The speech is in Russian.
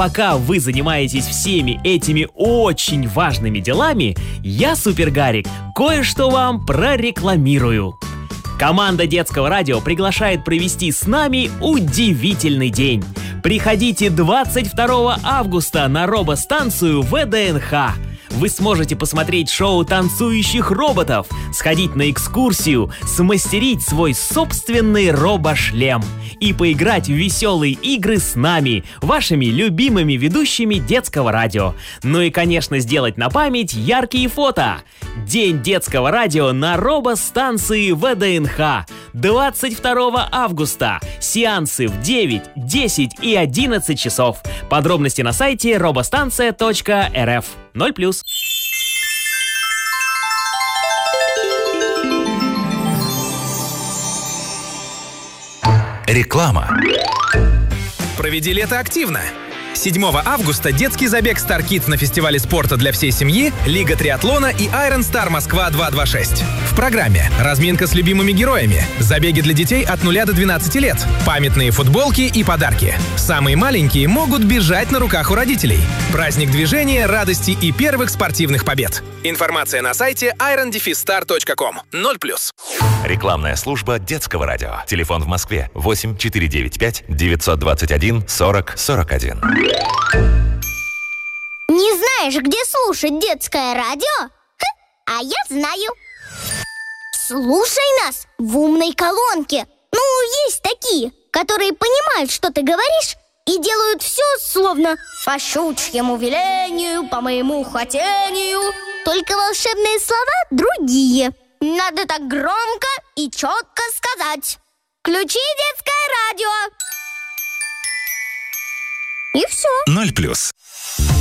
Пока вы занимаетесь всеми этими очень важными делами, я, Супер Гарик, кое-что вам прорекламирую. Команда Детского радио приглашает провести с нами удивительный день. Приходите 22 августа на робостанцию ВДНХ. Вы сможете посмотреть шоу танцующих роботов, сходить на экскурсию, смастерить свой собственный робошлем и поиграть в веселые игры с нами, вашими любимыми ведущими Детского радио. Ну и, конечно, сделать на память яркие фото. День Детского радио на робостанции ВДНХ. 22 августа. Сеансы в 9, 10 и 11 часов. Подробности на сайте robostanция.rf. 0+. Реклама. Проведи лето активно. 7 августа детский забег Star Kids на фестивале спорта для всей семьи, Лига триатлона и Iron Star Москва 226. В программе разминка с любимыми героями, забеги для детей от 0 до 12 лет, памятные футболки и подарки. Самые маленькие могут бежать на руках у родителей. Праздник движения, радости и первых спортивных побед. Информация на сайте irondefisstar.com. 0+. Рекламная служба Детского радио. Телефон в Москве 8 495 921 40 41. Не знаешь, где слушать детское радио? А я знаю. Слушай нас в умной колонке. Ну, есть такие, которые понимают, что ты говоришь, и делают все словно по щучьему велению, по моему хотению. Только волшебные слова другие. Надо так громко и четко сказать: включи детское радио. И все. 0+.